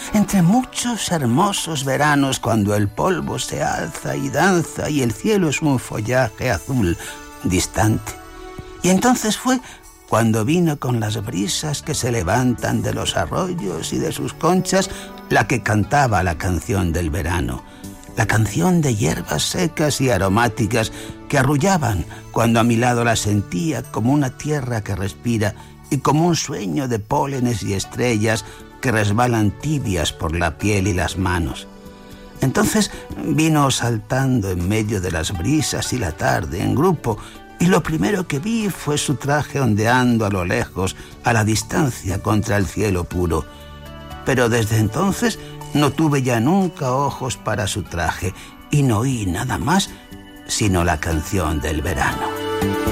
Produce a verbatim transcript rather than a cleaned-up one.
entre muchos hermosos veranos, cuando el polvo se alza y danza y el cielo es un follaje azul distante. Y entonces fue cuando vino con las brisas que se levantan de los arroyos y de sus conchas, la que cantaba la canción del verano, la canción de hierbas secas y aromáticas que arrullaban cuando a mi lado la sentía, como una tierra que respira y como un sueño de pólenes y estrellas que resbalan tibias por la piel y las manos. Entonces vino saltando en medio de las brisas y la tarde en grupo, y lo primero que vi fue su traje ondeando a lo lejos, a la distancia contra el cielo puro. Pero desde entonces no tuve ya nunca ojos para su traje y no oí nada más sino la canción del verano.